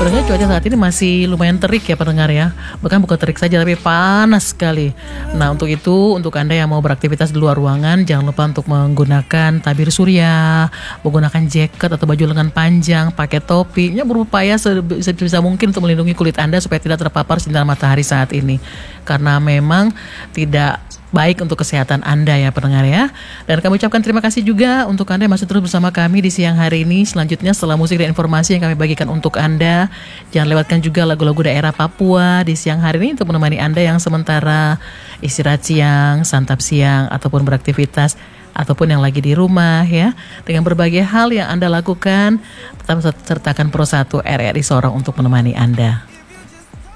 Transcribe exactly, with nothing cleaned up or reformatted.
Pendengar, cuaca saat ini masih lumayan terik ya pendengar ya. Bukan bukan terik saja tapi panas sekali. Nah untuk itu, untuk Anda yang mau beraktivitas di luar ruangan, jangan lupa untuk menggunakan tabir surya, menggunakan jaket atau baju lengan panjang, pakai topi. Ya berupaya sebisa mungkin untuk melindungi kulit Anda supaya tidak terpapar sinar matahari saat ini. Karena memang tidak baik untuk kesehatan Anda ya pendengar ya. Dan kami ucapkan terima kasih juga untuk Anda yang masih terus bersama kami di siang hari ini. Selanjutnya setelah musik dan informasi yang kami bagikan untuk Anda, jangan lewatkan juga lagu-lagu daerah Papua di siang hari ini untuk menemani Anda yang sementara istirahat siang, santap siang, ataupun beraktivitas, ataupun yang lagi di rumah ya. Dengan berbagai hal yang Anda lakukan, tetap sertakan Pro satu R R I Sorong untuk menemani Anda.